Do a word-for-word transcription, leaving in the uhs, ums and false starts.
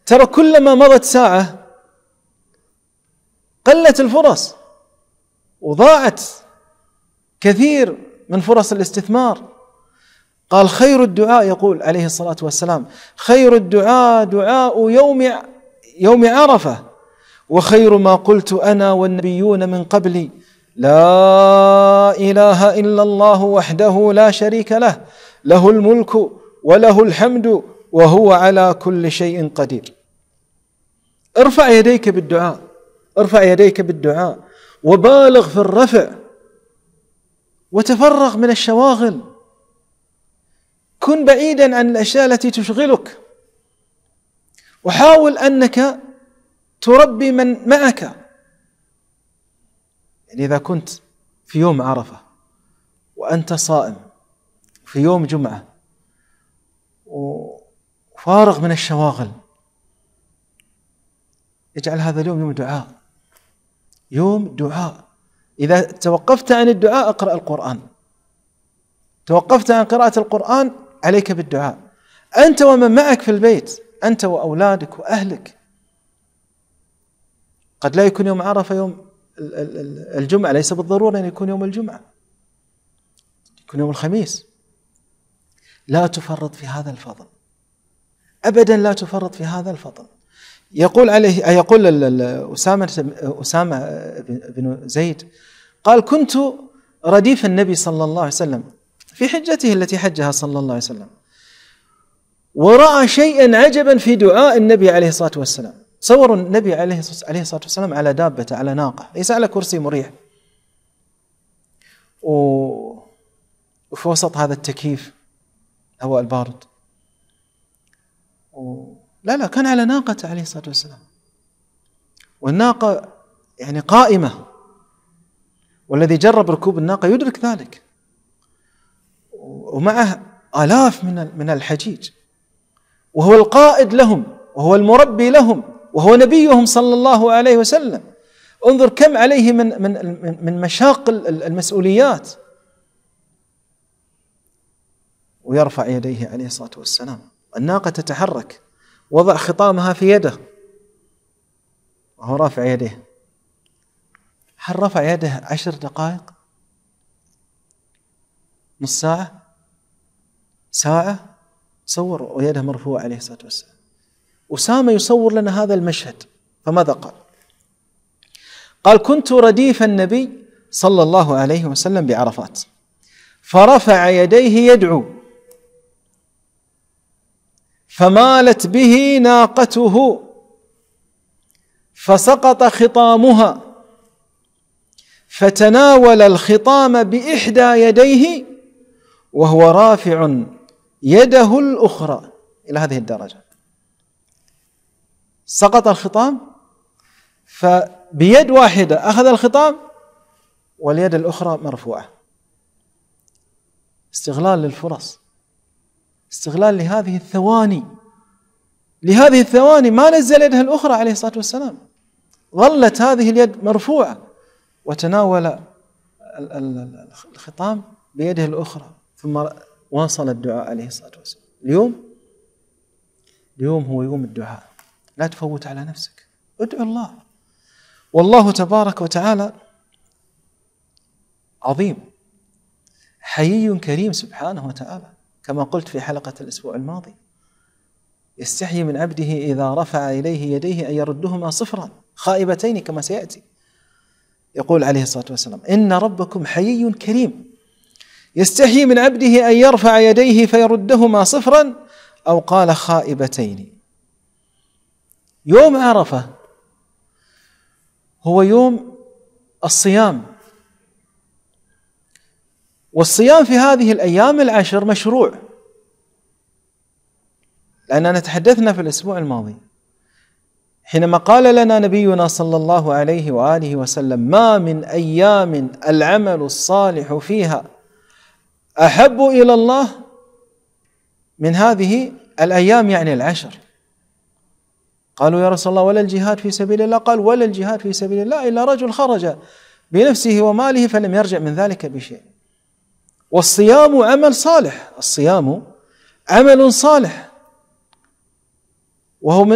ترى كلما مضت ساعة قلت الفرص وضاعت كثير من فرص الاستثمار. قال خير الدعاء، يقول عليه الصلاة والسلام: خير الدعاء دعاء يوم يوم عرفة، وخير ما قلت أنا والنبيون من قبلي لا إله إلا الله وحده لا شريك له، له الملك وله الحمد وهو على كل شيء قدير. ارفع يديك بالدعاء، ارفع يديك بالدعاء وبالغ في الرفع، وتفرغ من الشواغل، كن بعيدا عن الأشياء التي تشغلك، وحاول أنك تربي من معك. يعني إذا كنت في يوم عرفة وأنت صائم في يوم جمعة وفارغ من الشواغل، اجعل هذا اليوم يوم دعاء، يوم دعاء. إذا توقفت عن الدعاء اقرأ القرآن، توقفت عن قراءة القرآن عليك بالدعاء، أنت ومن معك في البيت، أنت وأولادك وأهلك. قد لا يكون يوم عرفة يوم الجمعة، ليس بالضرورة أن يكون يوم الجمعة، يكون يوم الخميس. لا تفرط في هذا الفضل أبدا، لا تفرط في هذا الفضل. يقول عليه يقول أسامة أسامة بن زيد قال: كنت رديف النبي صلى الله عليه وسلم في حجته التي حجها صلى الله عليه وسلم، ورأى شيئا عجبا في دعاء النبي عليه الصلاة والسلام. تصوروا النبي عليه الصلاة والسلام على دابة، على ناقة، ليس على كرسي مريح وفي وسط هذا التكييف الهواء البارد، لا لا كان على ناقة عليه الصلاة والسلام، والناقة يعني قائمة، والذي جرب ركوب الناقة يدرك ذلك، ومعه آلاف من من الحجيج، وهو القائد لهم وهو المربي لهم وهو نبيهم صلى الله عليه وسلم. انظر كم عليه من من من مشاق المسؤوليات، ويرفع يديه عليه الصلاة والسلام. الناقة تتحرك، وضع خطامها في يده وهو رافع يديه. هل رفع يده عشر دقائق، نص ساعة، ساعة؟ صور ويده مرفوعة عليه الصلاة والسلام. أسامة يصور لنا هذا المشهد، فماذا قال؟ قال: كنت رديف النبي صلى الله عليه وسلم بعرفات، فرفع يديه يدعو، فمالت به ناقته فسقط خطامها، فتناول الخطام بإحدى يديه وهو رافع يده الأخرى. إلى هذه الدرجة سقط الخطام، فبيد واحدة أخذ الخطام واليد الأخرى مرفوعة. استغلال للفرص، استغلال لهذه الثواني، لهذه الثواني. ما نزل يده الأخرى عليه الصلاة والسلام، ظلت هذه اليد مرفوعة، وتناول الخطام بيده الأخرى، ثم واصل الدعاء عليه الصلاة والسلام. اليوم اليوم هو يوم الدعاء، لا تفوت على نفسك، ادعو الله. والله تبارك وتعالى عظيم حيي كريم سبحانه وتعالى، كما قلت في حلقة الأسبوع الماضي: يستحيي من عبده إذا رفع إليه يديه أن يردهما صفرا خائبتين، كما سيأتي. يقول عليه الصلاة والسلام: إن ربكم حيي كريم يستحيي من عبده أن يرفع يديه فيردهما صفرا، أو قال خائبتين. يوم عرفة هو يوم الصيام، والصيام في هذه الأيام العشر مشروع، لأننا تحدثنا في الأسبوع الماضي حينما قال لنا نبينا صلى الله عليه وآله وسلم: ما من أيام العمل الصالح فيها أحب إلى الله من هذه الأيام، يعني العشر. قالوا: يا رسول الله ولا الجهاد في سبيل الله؟ قال: ولا الجهاد في سبيل الله إلا رجل خرج بنفسه وماله فلم يرجع من ذلك بشيء. والصيام عمل صالح، الصيام عمل صالح، وهو من